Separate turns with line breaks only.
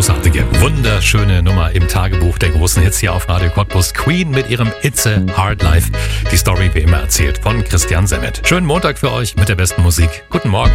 großartige, wunderschöne Nummer im Tagebuch der großen Hits hier auf Radio Cottbus. Queen mit ihrem It's a Hard Life. Die Story wie immer erzählt von Christian Semmet. Schönen Montag für euch mit der besten Musik. Guten Morgen.